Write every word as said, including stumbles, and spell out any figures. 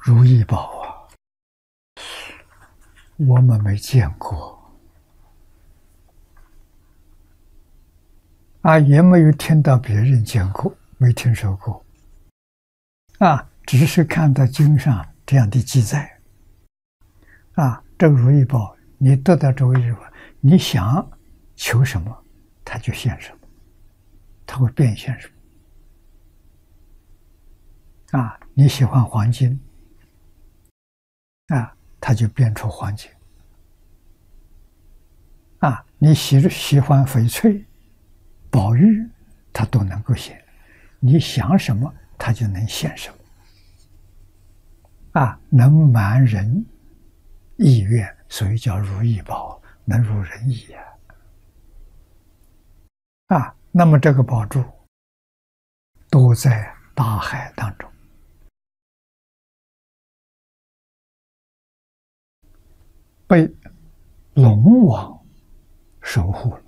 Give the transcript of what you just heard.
如意宝啊，我们没见过啊，也没有听到别人见过，没听说过啊，只是看到经上这样的记载啊。这个如意宝，你得到这个如意宝，你想求什么，它就现什么，它会变现什么啊。你喜欢黄金啊，它就变出黄金啊。你喜喜欢翡翠、宝玉，它都能够现。你想什么，它就能现什么啊，能满人意愿，所以叫如意宝，能如人意啊。啊，那么这个宝珠都在大海当中，被龙王守护了。